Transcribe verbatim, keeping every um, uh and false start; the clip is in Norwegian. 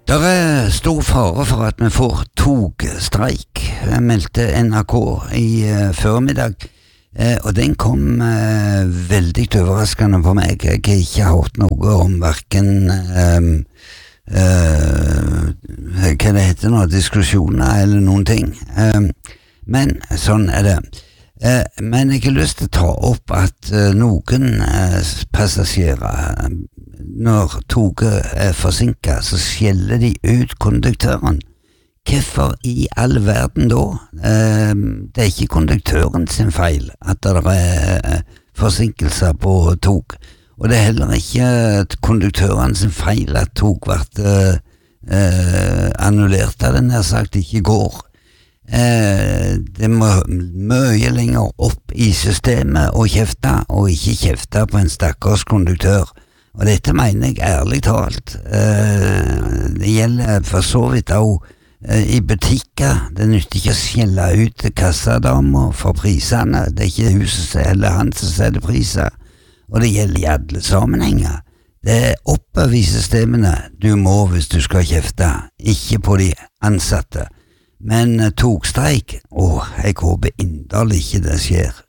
Det er stor fare for at vi får togstreik, meldte N R K i uh, formiddag, uh, og den kom uh, veldig overraskende på meg. Jeg har ikke hørt noe om hverken um, uh, hva det heter nå, diskusjoner eller noen ting, um, men sånn er det. Uh, men jeg har lyst til å ta opp at uh, noen uh, passasjerer, når toget er forsinket, så skjeller de ut konduktøren. Hvorfor i all verden da? Uh, det er ikke konduktøren sin feil at det er uh, forsinkelser på tog, og det er heller ikke konduktøren sin feil at tog ble uh, uh, annullert, av den her sagt ikke går. Eh, det må mye lenger opp i systemet og kjefte, og ikke kjefte på en stakkars konduktør. Og dette mener jeg ærlig talt. Eh, det gjelder for så vidt også eh, i butikker. Det nytter ikke å skjelle ut kassadamer for prisene. Det er ikke huset eller han som setter priser. Og det gjelder i alle sammenhenger. Det er oppover i systemene du må hvis du skal kjefte, ikke på de ansatte. Men togstreik, åh, jeg håper inderlig ikke det skjer.